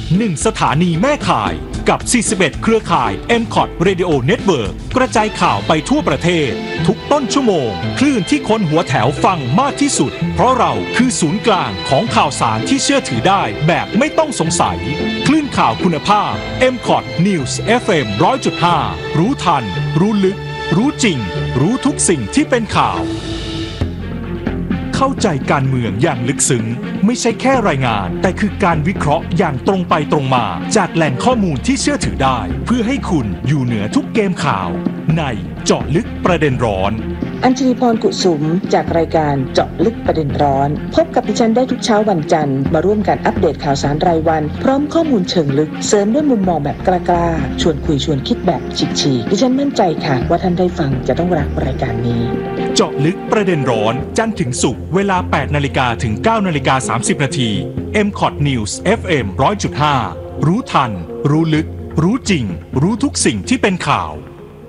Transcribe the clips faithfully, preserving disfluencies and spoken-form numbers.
หนึ่งสถานีแม่ข่ายกับสี่สิบเอ็ดเครือข่าย เอ็ม คอท Radio Network กระจายข่าวไปทั่วประเทศทุกต้นชั่วโมงคลื่นที่คนหัวแถวฟังมากที่สุดเพราะเราคือศูนย์กลางของข่าวสารที่เชื่อถือได้แบบไม่ต้องสงสัยคลื่นข่าวคุณภาพ เอ็ม คอท News เอฟ เอ็ม หนึ่งร้อยจุดห้า รู้ทันรู้ลึกรู้จริงรู้ทุกสิ่งที่เป็นข่าวเข้าใจการเมืองอย่างลึกซึ้งไม่ใช่แค่รายงานแต่คือการวิเคราะห์อย่างตรงไปตรงมาจากแหล่งข้อมูลที่เชื่อถือได้เพื่อให้คุณอยู่เหนือทุกเกมข่าวในเจาะลึกประเด็นร้อนอัญชลีพรกุสุมจากรายการเจาะลึกประเด็นร้อนพบกับดิฉันได้ทุกเช้าวันจันทร์มาร่วมกันอัปเดตข่าวสารรายวันพร้อมข้อมูลเชิงลึกเสริมด้วยมุมมองแบบกล้าๆชวนคุยชวนคิดแบบฉีกๆดิฉันมั่นใจค่ะว่าท่านได้ฟังจะต้องรักรายการนี้เจาะลึกประเด็นร้อนจันทร์ถึงศุกร์เวลา แปดนาฬิกา ถึง เก้านาฬิกาสามสิบ นาที เอ็ม คอท News เอฟ เอ็ม หนึ่งร้อยจุดห้า รู้ทันรู้ลึกรู้จริงรู้ทุกสิ่งที่เป็นข่าว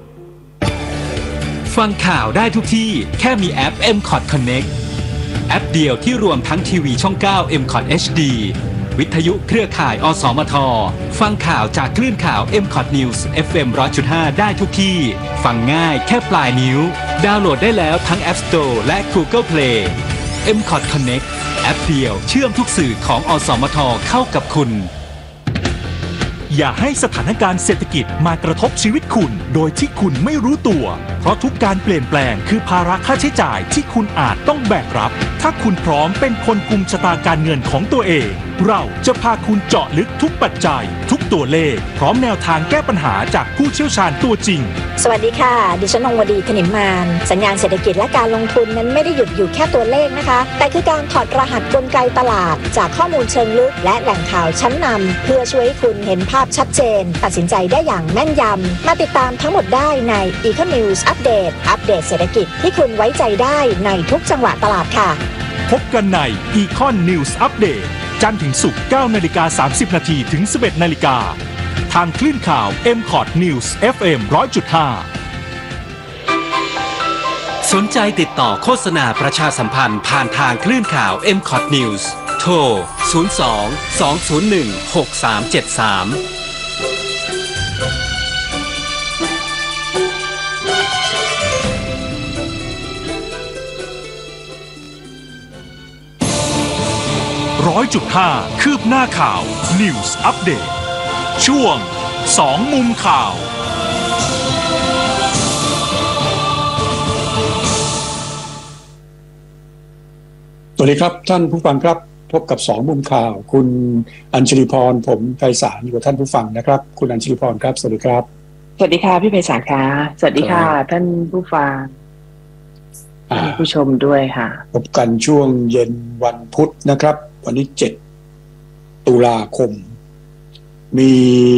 ฟังข่าวได้ทุกที่แค่มีแอป เอ็ม คอท Connect แอปเดียวที่รวมทั้งทีวีช่อง เก้า เอ็ม คอท เอช ดี วิทยุเครือข่ายอสมทฟังข่าวจากคลื่นข่าว เอ็ม คอท News เอฟ เอ็ม หนึ่งร้อยจุดห้า ได้ทุกที่ฟังง่ายแค่ปลายนิ้วดาวน์โหลดได้แล้วทั้ง App Store และ Google Play เอ็ม คอท Connect แอปเดียวเชื่อมทุกสื่อของอสมทเข้ากับคุณอย่าให้สถานการณ์เศรษฐกิจมากระทบชีวิตคุณโดยที่คุณไม่รู้ตัวเพราะทุกการเปลี่ยนแปลงคือภาระค่าใช้จ่ายที่คุณอาจต้องแบกรับถ้าคุณพร้อมเป็นคนกุมชะตาการเงินของตัวเองเราจะพาคุณเจาะลึกทุกปัจจัยทุกตัวเลขพร้อมแนวทางแก้ปัญหาจากผู้เชี่ยวชาญตัวจริงสวัสดีค่ะดิฉันนงวดีถนิมมานสัญญาณเศรษฐกิจและการลงทุนนั้นไม่ได้หยุดอยู่แค่ตัวเลขนะคะแต่คือการถอดรหัสกลไกตลาดจากข้อมูลเชิงลึกและแหล่งข่าวชั้นนำเพื่อช่วยให้คุณเห็นภาพชัดเจนตัดสินใจได้อย่างแม่นยำมาติดตามทั้งหมดได้ใน Eco News Update อัปเดตเศรษฐกิจที่คุณไว้ใจได้ในทุกจังหวะตลาดค่ะพบกันใน Econ News Update จันทร์ถึงศุกร์ เก้านาฬิกาสามสิบ นาทีถึง สิบเอ็ดนาฬิกาทางคลื่นข่าว เอ็ม คอท News เอฟ เอ็ม หนึ่งร้อยจุดห้าสนใจติดต่อโฆษณาประชาสัมพันธ์ผ่านทางคลื่นข่าว เอ็ม คอท News โทร ศูนย์ สอง สอง ศูนย์ หนึ่ง หก สาม เจ็ด สามร้อยจุดห้า คืบหน้าข่าว News Update ช่วงสองมุมข่าวสวัสดีครับท่านผู้ฟังครับพบกับสองมุมข่าวคุณอัญชลีพรผมไพศาลอยู่กับท่านผู้ฟังนะครับคุณอัญชลีพรครับสวัสดีครับสวัสดีค่ะพี่ไพศาลค่ะสวัสดีค่ะท่านผู้ฟังท่านผู้ชมด้วยค่ะพบกันช่วงเย็นวันพุธนะครับวันที่เจ็ดตุลาคมมี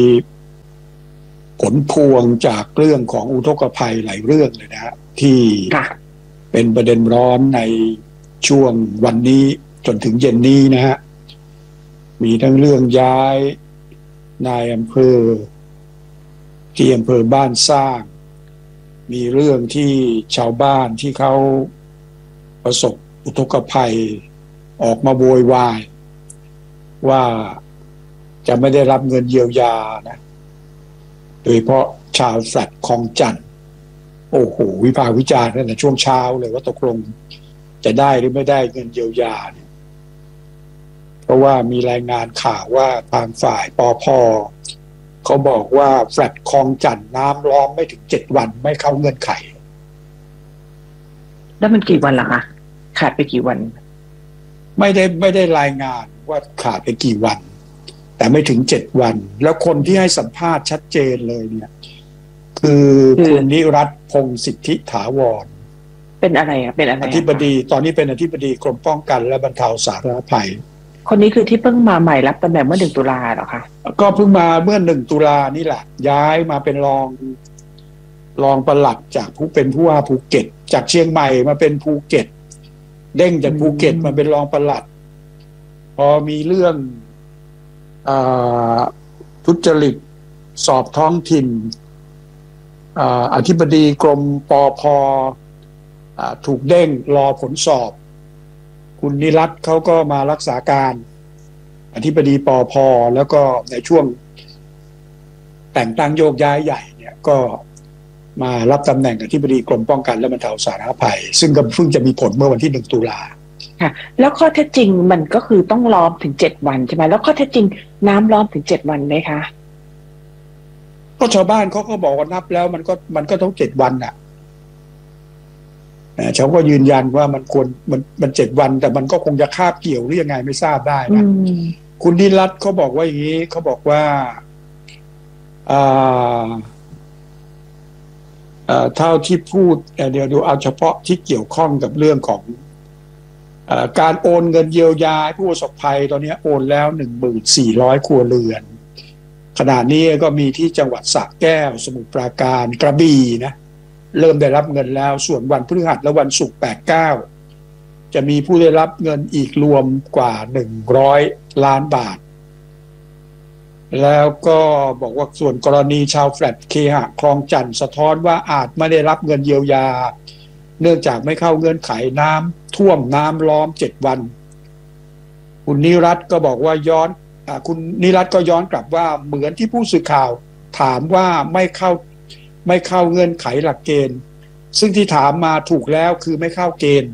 ผลพวงจากเรื่องของอุทกภัยหลายเรื่องเลยนะฮะที่เป็นประเด็นร้อนในช่วงวันนี้จนถึงเย็นนี้นะฮะมีทั้งเรื่องย้ายนายอำเภอที่อำเภอบ้านสร้างมีเรื่องที่ชาวบ้านที่เขาประสบอุทกภัยออกมาโวยวายว่าจะไม่ได้รับเงินเยียวยานะโดยเฉพาะชาวแฟลตคลองจันทน์โอ้โหวิพากษ์วิจารณ์ตั้งแต่ช่วงเช้าเลยว่าตกลงจะได้หรือไม่ได้เงินเยียวยาเนี่ยเพราะว่ามีรายงานข่าวว่าทางฝ่ายปภ.เขาบอกว่าแฟลตคลองจันทน์น้ำล้อมไม่ถึงเจ็ดวันไม่เข้าเงื่อนไขแล้วมันกี่วันล่ะคะขาดไปกี่วันไม่ได้ไม่ได้รายงานว่าขาดไปกี่วันแต่ไม่ถึงเจ็ดวันแล้วคนที่ให้สัมภาษณ์ชัดเจนเลยเนี่ยคือคุณนิรัตน์พงษ์สิทธิถาวรเป็นอะไรอ่ะเป็นอะไรอธิบดีตอนนี้เป็นอธิบดีกรมป้องกันและบรรเทาสาธารณภัยคนนี้คือที่เพิ่งมาใหม่รับตำแหน่งเมื่อหนึ่งตุลาเหรอคะก็เพิ่งมาเมื่อหนึ่งตุลานี่แหละย้ายมาเป็นรองรองปลัดจากผู้เป็นผู้ว่าภูเก็ตจากเชียงใหม่มาเป็นภูเก็ตเด้งจากภูเก็ตมาเป็นรองปลัดพอมีเรื่องอ่าทุจริตสอบท้องถิ่นอ่าอธิบดีกรมปภ.ถูกเด้งรอผลสอบคุณนิรัตน์เขาก็มารักษาการอธิบดีปภแล้วก็ในช่วงแต่งตั้งโยกย้ายใหญ่เนี่ยก็มารับตำแหน่งอธิบดีกรมป้องกันและบรรเทาสาธารณภัยซึ่งก็เพิ่งจะมีผลเมื่อวันที่หนึ่งตุลาค่ะแล้วข้อเท็จจริงมันก็คือต้องล้อมถึงเจ็ดวันใช่ไหมแล้วข้อเท็จจริงน้ำล้อมถึงเจ็ดวันไหมคะก็ชาวบ้านเขาก็บอกว่านับแล้วมันก็มันก็ต้องเจ็ดวันน่ะเขาก็ยืนยันว่ามันควรมันมันเจ็ดวันแต่มันก็คงจะคาบเกี่ยวหรือยังไงไม่ทราบได้นะคุณนิรัตน์เขาบอกว่าอย่างนี้เขาบอกว่าอ่าเท่าที่พูดเดี๋ยวดูเอาเฉพาะที่เกี่ยวข้องกับเรื่องของเอ่อการโอนเงินเยียวยาผู้ประสบภัยตอนนี้โอนแล้ว หนึ่งพันสี่ร้อย ครัวเรือนขณะนี้ก็มีที่จังหวัดสระแก้วสมุทรปราการกระบี่นะเริ่มได้รับเงินแล้วส่วนวันพฤหัสและวันศุกร์ แปด เก้า จะมีผู้ได้รับเงินอีกรวมกว่าหนึ่งร้อยล้านบาทแล้วก็บอกว่าส่วนกรณีชาวแฟลตเคหะคลองจันทร์สะท้อนว่าอาจไม่ได้รับเงินเยียวยาเนื่องจากไม่เข้าเงื่อนไขน้ำท่วมน้ำล้อมเจ็ดวันคุณนิรัตน์ก็บอกว่าย้อนอ่าคุณนิรัตน์ก็ย้อนกลับว่าเหมือนที่ผู้สื่อข่าวถามว่าไม่เข้าไม่เข้าเงื่อนไขหลักเกณฑ์ซึ่งที่ถามมาถูกแล้วคือไม่เข้าเกณฑ์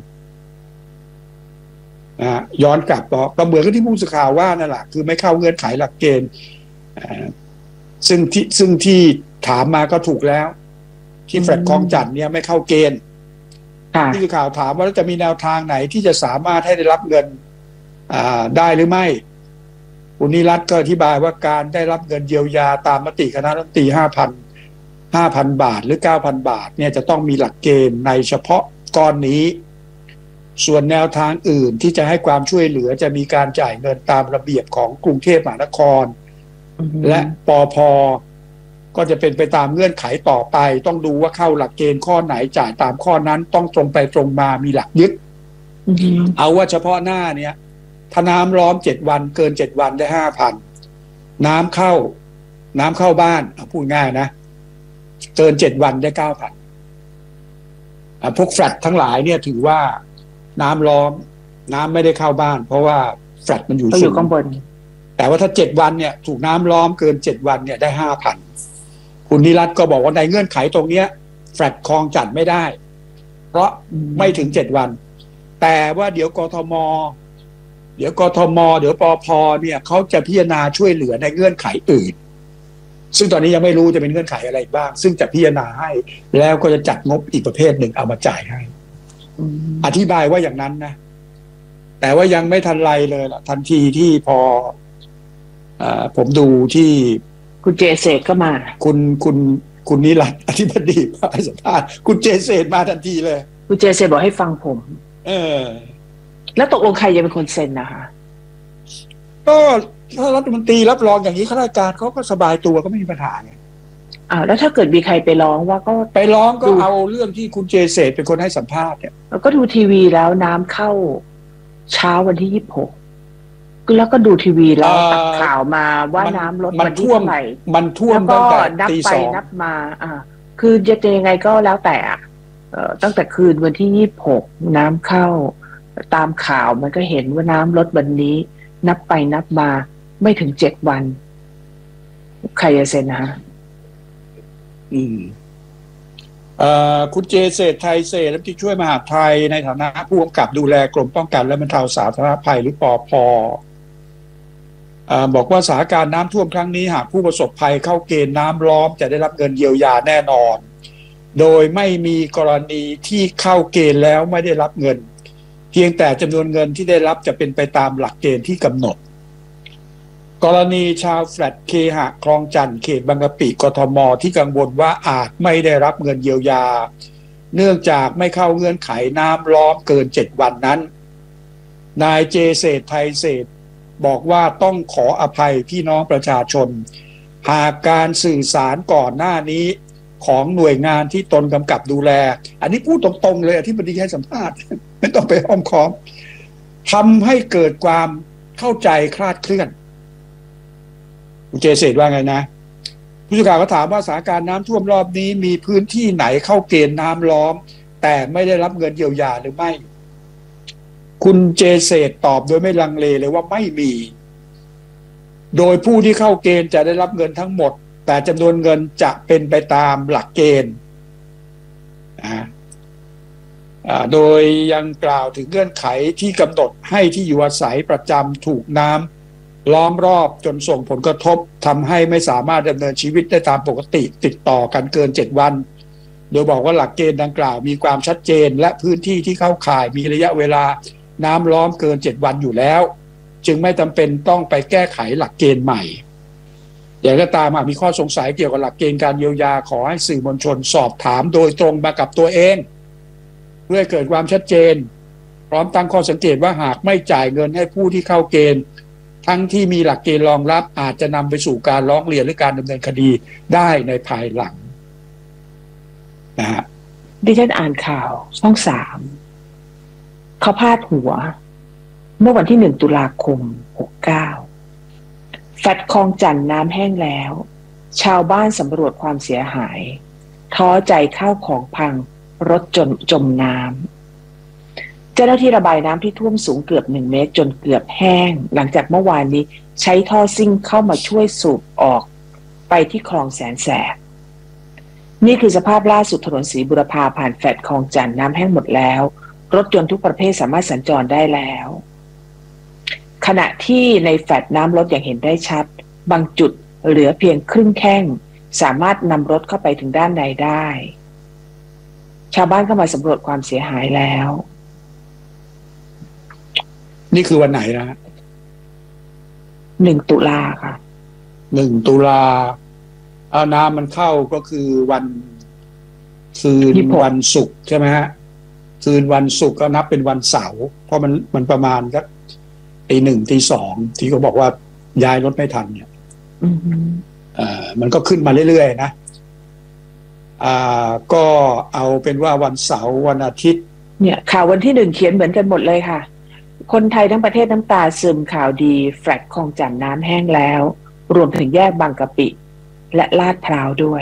อ่าย้อนกลับบอกก็เหมือนกับที่ผู้สื่อข่าวว่านั่นแหละคือไม่เข้าเงื่อนไขหลักเกณฑ์ซึ่งที่ซึ่งที่ถามมาก็ถูกแล้วที่แฟลตคลองจันทร์เนี่ยไม่เข้าเกณฑ์ผู้สื่อข่าวถามว่าจะมีแนวทางไหนที่จะสามารถให้ได้รับเงินได้หรือไม่คุณนิรัตน์ก็อธิบายว่าการได้รับเงินเยียวยาตามมติคณะรัฐมนตรีห้าพันห้าพันบาทหรือเก้าพันบาทเนี่ยจะต้องมีหลักเกณฑ์ในเฉพาะก้อนนี้ส่วนแนวทางอื่นที่จะให้ความช่วยเหลือจะมีการจ่ายเงินตามระเบียบของกรุงเทพมหานคร mm-hmm. และปภ.ก็จะเป็นไปตามเงื่อนไขต่อไปต้องดูว่าเข้าหลักเกณฑ์ข้อไหนจ่ายตามข้อนั้นต้องตรงไปตรงมามีหลักยึด mm-hmm. เอาว่าเฉพาะหน้าเนี่ยถ้าน้ำล้อมเจ็ดวันเกินเจ็ดวันได้ห้าพันน้ำเข้าน้ำเข้าบ้านพูดง่ายนะเกินเจ็ดวันได้เก้าพันพวกแฟลตทั้งหลายเนี่ยถือว่าน้ำล้อมน้ำไม่ได้เข้าบ้านเพราะว่าแฟลตมันอยู่สูงข้างบนแต่ว่าถ้าเจ็ดวันเนี่ยถูกน้ำล้อมเกินเจ็ดวันเนี่ยได้ห้าพันคุณนิรัตน์ก็บอกว่าในเงื่อนไขตรงเนี้ยแฟลตคลองจัดไม่ได้เพราะไม่ถึงเจ็ดวันแต่ว่าเดี๋ยวกทมเดี๋ยวกทมเดี๋ยวปภเนี่ยเขาจะพิจารณาช่วยเหลือในเงื่อนไขอื่นซึ่งตอนนี้ยังไม่รู้จะเป็นเงื่อนไขอะไรบ้างซึ่งจะพิจารณาให้แล้วก็จะจัดงบอีกประเภทหนึ่งเอามาจ่ายให้อธิบายว่าอย่างนั้นนะแต่ว่ายังไม่ทันไรเลยล่ะทันทีที่พอเอ่อผมดูที่คุณเจเศษก็มาคุณคุณคุณนิรัตน์อธิบดีมาสัมภาษณ์คุณเจเศษมาทันทีเลยคุณเจเศษบอกให้ฟังผมเออแล้วตกลงใครจะเป็นคนเซ็นนะคะก็ถ้ารัฐมนตรีรับรองอย่างนี้ข้าราชการเขาก็สบายตัวก็ไม่มีปัญหาไงอ่าแล้วถ้าเกิดมีใครไปร้องว่าก็ไปร้องก็เอาเรื่องที่คุณเจเศษเป็นคนให้สัมภาษณ์เนี่ยแล้วก็ดูทีวีแล้วน้ำเข้าเช้าวันที่ยี่สิบหกแล้วก็ดูทีวีแล้วตัดข่าวมาว่าน้ำลดวันที่เท่าไหร่มันท่วมตั้งแต่ตีสองนับไปนับมาอ่าคือจะยังไงก็แล้วแต่เอ่อตั้งแต่คืนวันที่ยี่สิบหกน้ำเข้าตามข่าวมันก็เห็นว่าน้ำลดวันนี้นับไปนับมาไม่ถึงเจ็ดวันใครจะเซ็นนะฮะอืมเอ่อคุณเจเศษไทยเศษรัฐมนตรีช่วยมหาดไทยในฐานะผู้กำกับดูแลกรมป้องกันและบรรเทาสาธารณภัยหรือปภ.อ่าบอกว่าสถานการณ์น้ำท่วมครั้งนี้หากผู้ประสบภัยเข้าเกณฑ์น้ำล้อมจะได้รับเงินเยียวยาแน่นอนโดยไม่มีกรณีที่เข้าเกณฑ์แล้วไม่ได้รับเงินเพียงแต่จำนวนเงินที่ได้รับจะเป็นไปตามหลักเกณฑ์ที่กำหนดกรณีชาวแฟลตเคหะคลองจันทร์เขตบางกะปิกทม.ที่กังวลว่าอาจไม่ได้รับเงินเยียวยาเนื่องจากไม่เข้าเงื่อนไขน้ำล้อมเกินเจ็ดวันนั้นนายเจเศษไทยเศษบอกว่าต้องขออภัยพี่น้องประชาชนหากการสื่อสารก่อนหน้านี้ของหน่วยงานที่ตนกำกับดูแลอันนี้พูดตรงๆเลยอธิบดีให้สัมภาษณ์ไม่ต้องไปอ้อมค้อมทำให้เกิดความเข้าใจคลาดเคลื่อนคุณเจเศษว่าไงนะผู้สื่อข่าวก็ถามว่าสถานการณ์น้ำท่วมรอบนี้มีพื้นที่ไหนเข้าเกณฑ์น้ำล้อมแต่ไม่ได้รับเงินเยียวยาหรือไม่คุณเจเศษตอบโดยไม่ลังเลเลยว่าไม่มีโดยผู้ที่เข้าเกณฑ์จะได้รับเงินทั้งหมดแต่จำนวนเงินจะเป็นไปตามหลักเกณฑ์นะโดยยังกล่าวถึงเงื่อนไขที่กำหนดให้ที่อยู่อาศัยประจำถูกน้ำล้อมรอบจนส่งผลกระทบทำให้ไม่สามารถดำเนินชีวิตได้ตามปกติติดต่อกันเกินเจ็ดวันโดยบอกว่าหลักเกณฑ์ดังกล่าวมีความชัดเจนและพื้นที่ที่เข้าข่ายมีระยะเวลาน้ำล้อมเกินเจ็ดวันอยู่แล้วจึงไม่จำเป็นต้องไปแก้ไขหลักเกณฑ์ใหม่อย่างก็ตามหากมีข้อสงสัยเกี่ยวกับหลักเกณฑ์การเยียวยาขอให้สื่อมวลชนสอบถามโดยตรงมากับตัวเองเพื่อให้เกิดความชัดเจนพร้อมตั้งข้อสังเกตว่าหากไม่จ่ายเงินให้ผู้ที่เข้าเกณฑ์ทั้งที่มีหลักเกณฑ์รองรับอาจจะนำไปสู่การร้องเรียนหรือการดำเนินคดีได้ในภายหลังนะฮะดิฉันอ่านข่าวช่องสามเขาพาดหัวเมื่อวันที่หนึ่งตุลาคมหกเก้าแฟลตคลองจันทน์น้ำแห้งแล้วชาวบ้านสำรวจความเสียหายท้อใจข้าวของพังรถจนจมน้ำเจ้าหน้าที่ระบายน้ำที่ท่วมสูงเกือบหนึ่งเมตรจนเกือบแห้งหลังจากเมื่อวานนี้ใช้ท่อซิ่งเข้ามาช่วยสูบออกไปที่คลองแสนแสบนี่คือสภาพล่าสุดถนนศรีบุรพาผ่านแฟลตคลองจันทน์น้ำแห้งหมดแล้วรถยนต์ทุกประเภทสามารถสัญจรได้แล้วขณะที่ในแฟลตน้ำลดอย่างเห็นได้ชัดบางจุดเหลือเพียงครึ่งแข้งสามารถนำรถเข้าไปถึงด้านในได้ชาวบ้านเข้ามาสำรวจความเสียหายแล้วนี่คือวันไหนนะหนึ่งตุลาค่ะหนึ่งตุลาเอาน้ำมันเข้าก็คือวันคืนวันศุกร์ใช่ไหมฮะคืนวันศุกร์ก็นับเป็นวันเสาร์เพราะมันมันประมาณสักตีหนึ่งตีสองที่เขาบอกว่าย้ายรถไม่ทันเนี่ยอ่ามันก็ขึ้นมาเรื่อยๆนะอ่าก็เอาเป็นว่าวันเสาร์วันอาทิตย์เนี่ยข่าววันที่หนึ่งเขียนเหมือนกันหมดเลยค่ะคนไทยทั้งประเทศน้ำตาซึมข่าวดีแฟลตคลองจันทน์น้ำแห้งแล้วรวมถึงแยกบางกะปิและลาดพร้าวด้วย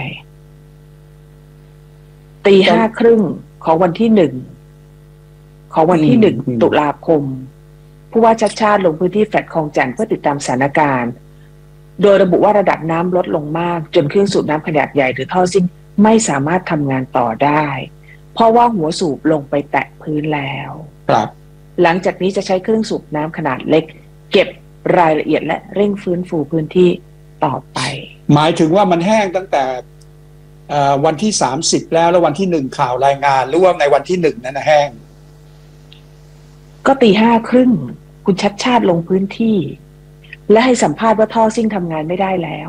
ตีห้าครึ่งของวันที่หนึ่งของวันที่หนึ่งตุลาคมผู้ว่าชัชชาติลงพื้นที่แฟลตคลองจันทน์เพื่อติดตามสถานการณ์โดยระบุว่าระดับน้ำลดลงมากจนเครื่องสูบน้ำขนาดใหญ่หรือท่อซิ่งไม่สามารถทำงานต่อได้เพราะว่าหัวสูบลงไปแตะพื้นแล้วครับหลังจากนี้จะใช้เครื่องสูบน้ำขนาดเล็กเก็บรายละเอียดและเร่งฟื้นฟูพื้นที่ต่อไปหมายถึงว่ามันแห้งตั้งแต่วันที่สามสิบแล้วแล้ววันที่หนึ่งข่าวรายงานหรือว่าในวันที่หนึ่งนั้นนะแห้งก็ตีห้าครึ่งคุณชัดชาติลงพื้นที่และให้สัมภาษณ์ว่าท่อซิ่งทำงานไม่ได้แล้ว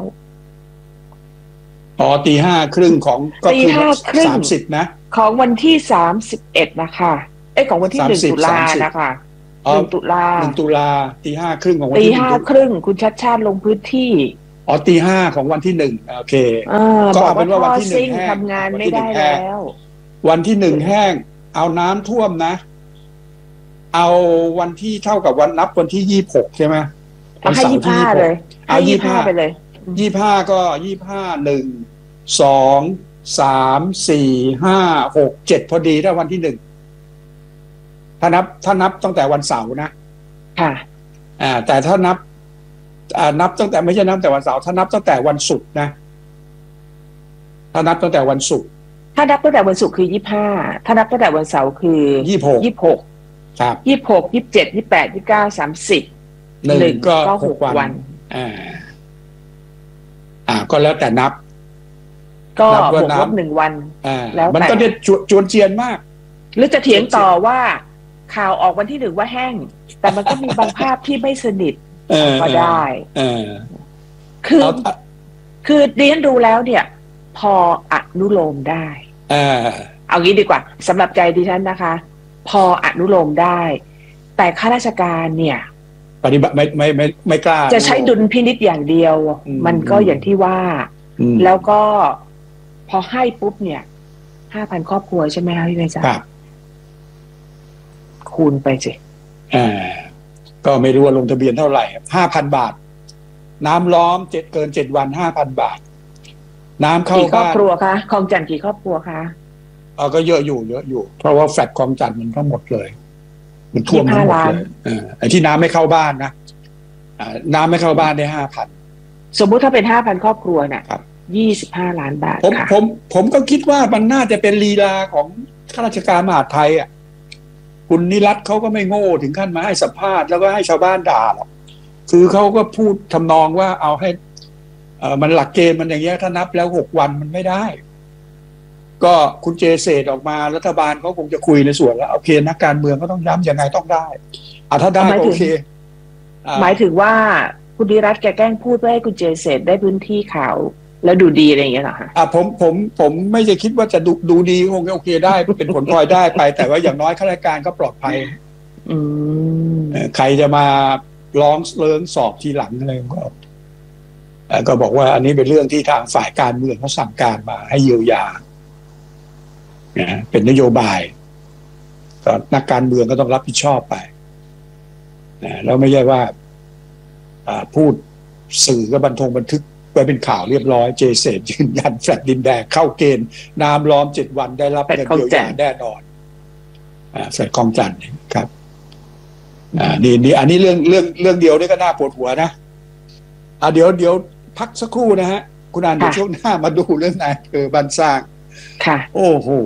อ๋อตีห้าครึ่งของก็คือสามสิบนะของวันที่สามสิบเอ็ดนะคะเอ้ของวันที่หนึ่งตุลานะคะหนึ่งตุลาหนึ่งตุลาตีห้าครึ่งของวันที่ตีห้าครึ่งคุณชัดชาติลงพื้นที่อ๋อตีห้าของวันที่หนึ่งโอเคก็เอาเป็นว่าวันที่หนึ่งแห้งทำงานไม่ได้แล้ววันที่หนึ่งแห้งเอาน้ำท่วมนะเอาวันที่เท่ากับวันนับวันที่ยี่สิบหกใช่ไหมเอาให้ยี่สิบห้าเลยเอายี่สิบห้าไปเลยยี่สิบห้าก็ยี่สิบห้าหนึ่งสองสามสี่ห้าหกเจ็ดพอดีถ้าวันที่หนึ่งถ้านับถ้านับตั้งแต่วันเสาร์นะค่ะอ่าแต่ถ้านับอ่านับตั้งแต่ไม่ใช่นับแต่วันเสาร์ถ้านับตั้งแต่วันศุกร์นะถ้านับตั้งแต่วันศุกร์ถ้านับตั้งแต่วันศุกร์คือยี่สิบห้าถ้านับตั้งแต่วันเสาร์คือยี่สิบหกยี่สิบหกครับยี่สิบหกยี่สิบเจ็ดยี่สิบแปดยี่สิบเก้าสามสิบหนึ่งก็หกวันอ่าอ่าก็แล้วแต่นับก็บวกลบหนึ่งวันแล้วมันก็จะจวนเจียนมากหรือจะเถียงต่อว่าข่าวออกวันที่หนึ่งว่าแห้งแต่มันก็มีบางภาพที่ไม่สนิทก็ได้คือคือดิฉันดูแล้วเนี่ยพออนุโลมได้เอางี้ดีกว่าสำหรับใจดิฉันนะคะพออนุโลมได้แต่ข้าราชการเนี่ยปฏิบัติไม่ไม่ไม่ไม่กล้าจะใช้ดุลพินิจอย่างเดียวมันก็อย่างที่ว่าแล้วก็พอให้ปุ๊บเนี่ยห้าพันครอบครัวใช่ไหมคะพี่เมย์จ๊ะครับคูณไปสิอ่าก็ไม่รู้ว่าลงทะเบียนเท่าไหร่ห้าพันบาทน้ำล้อมเจ็ดเกินเจ็ดวันห้าพันบาทน้ำเข้าบ้านกี่ครอบครัวคะคลองจันทน์กี่ครอบครัวคะเออก็เยอะอยู่เยอะอยู่เพราะว่าแฟลตคลองจันทน์มันทั้งหมดเลยมันท่วมทั้งหมดเลยเออไอ้ที่น้ำไม่เข้าบ้านนะน้ำไม่เข้าบ้านได้ห้าพันสมมุติถ้าเป็นห้าพันครอบครัวเนี่ยยี่สิบห้าล้านบาทผมผมผมก็คิดว่ามันน่าจะเป็นลีลาของข้าราชการมหาดไทยอ่ะคุณนิรัตน์เขาก็ไม่โง่ถึงขั้นมาให้สัมภาษณ์แล้วก็ให้ชาวบ้านด่าหรอกคือเขาก็พูดทำนองว่าเอาให้เอ่อมันหลักเกณฑ์มันอย่างเงี้ยถ้านับแล้วหกวันมันไม่ได้ก็คุณเจเศษออกมารัฐบาลเขาคงจะคุยในส่วนแล้วโอเคนักการเมืองก็ต้องย้ำยังไงต้องได้อ่ะถ้าได้โอเคหมายถึงว่าคุณนิรัตน์แกแกล้งพูดเพื่อให้คุณเจเศษได้พื้นที่ข่าวแล้วดูดีอะไรอย่างเงี้ยเหรอคะอ่ะผมผมผมไม่จะคิดว่าจะดูดูดีคงโอเคได้เป็นผลพลอยได้ไปแต่ว่าอย่างน้อยข้าราชการก็ปลอดภัยอืมใครจะมาร้องเรื่องสอบทีหลังอะไรก็ก็บอกว่าอันนี้เป็นเรื่องที่ทางฝ่ายการเมืองเขาสั่งการมาให้เยียวยานะเป็นนโยบายก็นักการเมืองก็ต้องรับผิดชอบไปนะแล้วไม่ใช่ว่าพูดสื่อก็บันทงบันทึกไว้เป็นข่าวเรียบร้อยเจเศษยืนยันแฟลตดินแดงเข้าเกณฑ์น้ำล้อมเจ็ดวันได้รับเงินเยียวยาแน่นอนแฟลตคลองจันทร์ครับอ่านี่นี่อันนี้เรื่องเรื่องเรื่องเดียวนี่ก็น่าปวดหัวนะอ่าเดี๋ยวเดี๋ยวพักสักครู่นะฮะคุณอานเดี๋ยวช่วงหน้ามาดูเรื่องนายอำเภอบ้านสร้างค่ะโอ้โห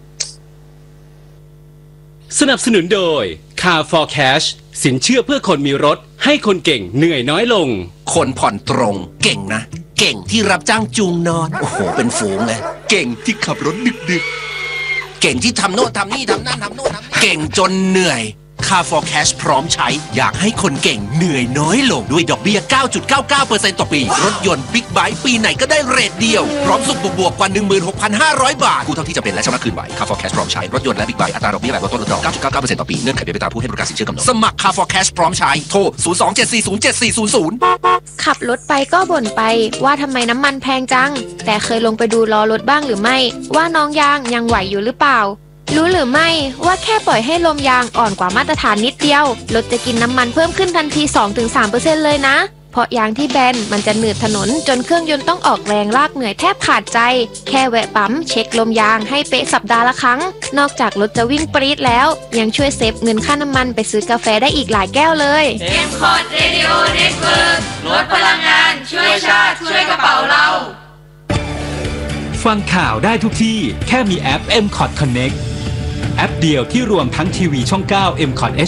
สนับสนุนโดย Car for Cash สินเชื่อเพื่อคนมีรถให้คนเก่งเหนื่อยน้อยลงคนผ่อนตรงเก่งนะเก่งที่รับจ้างจูงนอนโอ้โหเป็นฝูงเลยเก่งที่ขับรถดึกๆเก่งที่ทำโน่นทำนี่ทำนั่นทำโน่นทำเก่งจนเหนื่อย Car for Cash พร้อมใช้อยากให้คนเก่งเหนื่อยน้อยลงด้วยดอกเบี้ย เก้าจุดเก้าเก้าเปอร์เซ็นต์ ต่อปีรถยนต์บิ๊กไบค์ปีไหนก็ได้เรทเดียวพร้อมสุขบวกๆกว่า หนึ่งหมื่นหกพันห้าร้อย บาทกู้เท่าที่จะเป็นและชำระคืนไหว Car for Cash พร้อมใช้รถยนต์และบิ๊กไบค์อัตราดอกเบี้ยแบบลดต้นลดดอก เก้าจุดเก้าเก้าเปอร์เซ็นต์ ต่อปีเงื่อนไขเป็นไปตามผู้ให้บริการสินเชื่อกำหนดสมัคร Car for Cash พร้อมใช้โทรศูนย์ สอง เจ็ด สี่ ศูนย์ เจ็ด สี่ ศูนย์ ศูนย์ขับรถไปก็บ่นไปว่าทำไมน้ำมันแพงจังแต่เคยลงไปดูล้อรถบ้างหรือไม่ว่าน้องยางยังไหวอยู่หรือเปล่ารู้หรือไม่ว่าแค่ปล่อยให้ลมยางอ่อนกว่ามาตรฐานนิดเดียวรถจะกินน้ำมันเพิ่มขึ้นทันที สองถึงสามเปอร์เซ็นต์ เลยนะเพราะยางที่แบนมันจะหนืดถนนจนเครื่องยนต์ต้องออกแรงลากเหนื่อยแทบขาดใจแค่แวะปั๊มเช็คลมยางให้เป๊ะสัปดาห์ละครั้งนอกจากรถจะวิ่งปรี๊ดแล้วยังช่วยเซฟเงินค่าน้ำมันไปซื้อกาแฟได้อีกหลายแก้วเลยเอ็ม คอร์ด Radio Network ลดพลังงานช่วยชาติช่วยกระเป๋าเราฟังข่าวได้ทุกที่แค่มีแอป เอ็ม คอร์ด Connectแอปเดียวที่รวมทั้งทีวีช่อง เก้า เอ็ม คอร์ด